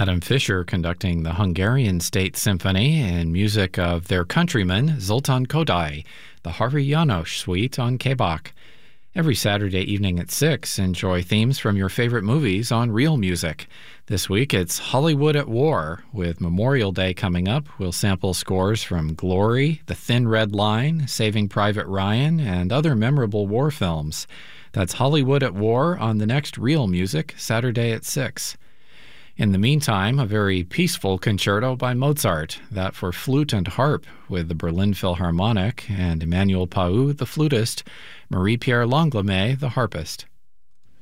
Adam Fischer conducting the Hungarian State Symphony and music of their countryman Zoltán Kodály, the Hari János Suite on K-Bach. Every Saturday evening at 6, enjoy themes from your favorite movies on Real Music. This week it's Hollywood at War. With Memorial Day coming up, we'll sample scores from Glory, The Thin Red Line, Saving Private Ryan, and other memorable war films. That's Hollywood at War on the next Real Music, Saturday at 6. In the meantime, a very peaceful concerto by Mozart, that for flute and harp, with the Berlin Philharmonic and Emmanuel Pau, the flutist, Marie-Pierre Langlois, the harpist.